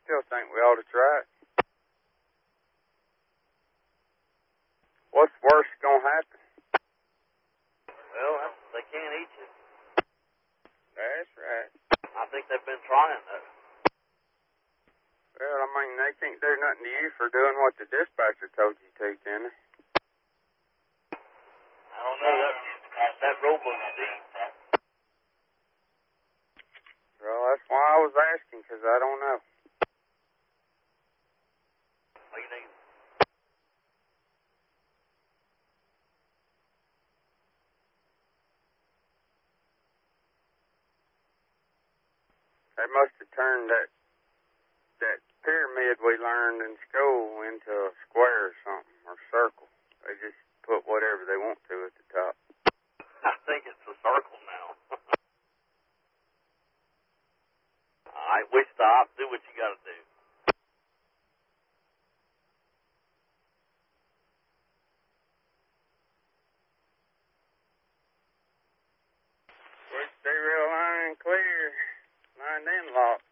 still think we ought to try it. What's worse gonna happen? Well, they can't eat you. That's right. I think they've been trying, though. Well, I mean, they can't do nothing to you for doing what the dispatcher told you to, can they? I don't know. That rope was deep. Well, that's why I was asking, because I don't know. What do you need? They must have turned that pyramid we learned in school into a square or something, or circle. They just put whatever they want to at the top. I think it's a circle now. All right, we stop. Do what you got to do. Stay real line clear, lined in locked.